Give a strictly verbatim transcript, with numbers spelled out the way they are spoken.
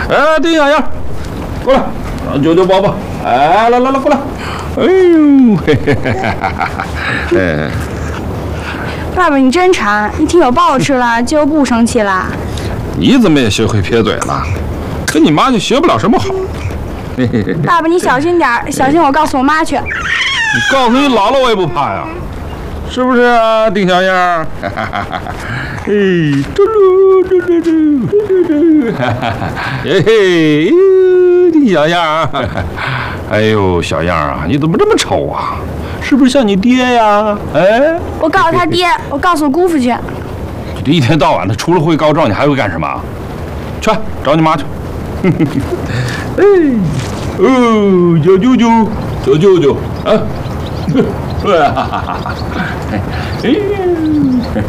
哎，丁小样，过来，让舅舅抱抱。哎，来来来，过来。哎呦，嘿嘿嘿哈哈哈！哎， 爸爸你真馋，一听有抱吃了就不生气啦。 你怎么也学会撇嘴了？跟你妈就学不了什么好。嘿嘿嘿。 爸爸你小心点儿，小心我告诉我妈去。 你告诉你姥姥我也不怕呀，是不是啊，丁小样？哈哈哈哈！哎，嘟噜嘟噜嘟嘟嘟，哈哈哈！嘿嘿，丁小样，哎呦，小样啊，你怎么这么丑啊？是不是像你爹呀？哎， 我告诉他爹，我告诉姑父去。 你这一天到晚的，除了会告状，你还会干什么？去找你妈去。哎，哦，小舅舅，小舅舅啊！哈哈哈哈！哎呀。